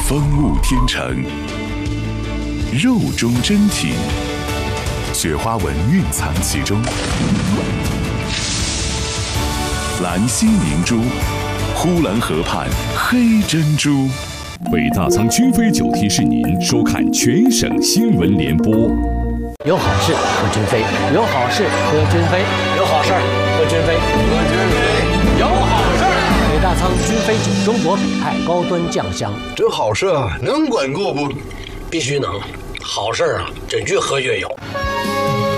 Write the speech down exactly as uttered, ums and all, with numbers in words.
风物天成，肉中真品，雪花纹蕴藏其中。兰溪明珠，呼兰河畔黑珍珠。北大仓君飞酒提示您收看全省新闻联播。 有好事和君飞，有好事和君飞，有好事和君飞，和君飞，有好事。北大仓君飞酒，中国北派高端酱香， 这好事啊，能管够不？ 必须能。好事啊，这越喝越有。